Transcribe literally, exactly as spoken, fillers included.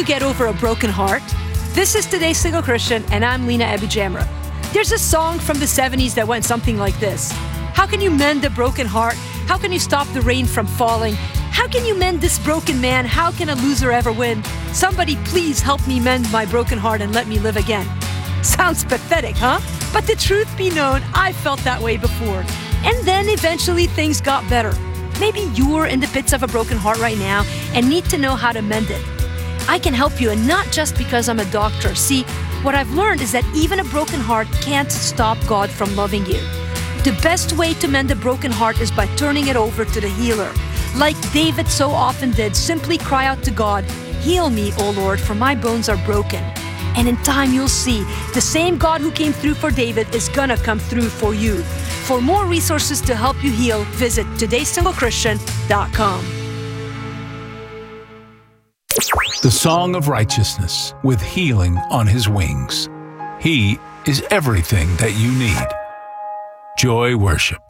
get over a broken heart? This is Today's Single Christian, and I'm Lena Abujamra. There's a song from the seventies that went something like this. How can you mend a broken heart? How can you stop the rain from falling? How can you mend this broken man? How can a loser ever win? Somebody please help me mend my broken heart and let me live again. Sounds pathetic, huh? But the truth be known, I felt that way before. And then eventually things got better. Maybe you're in the pits of a broken heart right now and need to know how to mend it. I can help you, and not just because I'm a doctor. See, what I've learned is that even a broken heart can't stop God from loving you. The best way to mend a broken heart is by turning it over to the healer. Like David so often did, simply cry out to God, "Heal me, O Lord, for my bones are broken." And in time you'll see, the same God who came through for David is gonna come through for you. For more resources to help you heal, visit todays single christian dot com. The Song of Righteousness, with healing on His wings. He is everything that you need. Joy Worship.